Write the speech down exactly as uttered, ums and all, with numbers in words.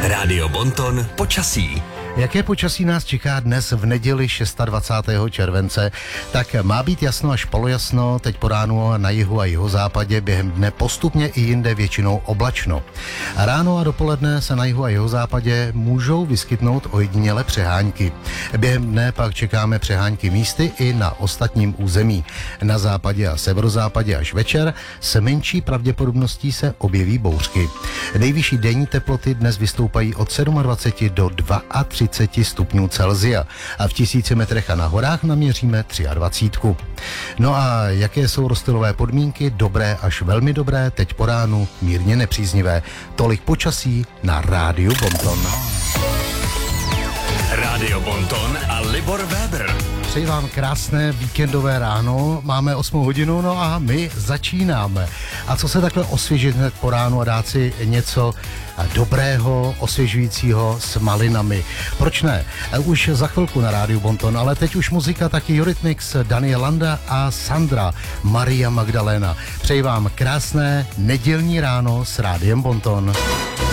Rádio Bonton počasí. Jaké počasí nás čeká dnes v neděli dvacátého šestého července? Tak má být jasno až polojasno, teď po ránu na jihu a jihozápadě, během dne postupně i jinde většinou oblačno. A ráno a dopoledne se na jihu a jihozápadě můžou vyskytnout ojediněle přehánky. Během dne pak čekáme přehánky místy i na ostatním území. Na západě a severozápadě až večer s menší pravděpodobností se objeví bouřky. Nejvyšší denní teploty dnes vystoupají od dvacet sedm do třicet dva stupňů Celsia a v tisíci metrech a na horách naměříme dvacet tři. No a jaké jsou rozptylové podmínky? Dobré až velmi dobré, teď po ránu mírně nepříznivé. Tolik počasí na Rádiu Bonton. Rádio Bonton a Libor Weber. Přeji vám krásné víkendové ráno, máme osmou hodinu, no a my začínáme. A co se takhle osvěžit hned po ránu a dát si něco dobrého, osvěžujícího s malinami. Proč ne? Už za chvilku na Rádiu Bonton, ale teď už muzika taky Eurythmics, Daniel Landa a Sandra, Maria Magdalena. Přeji vám krásné nedělní ráno s Rádiem Bonton.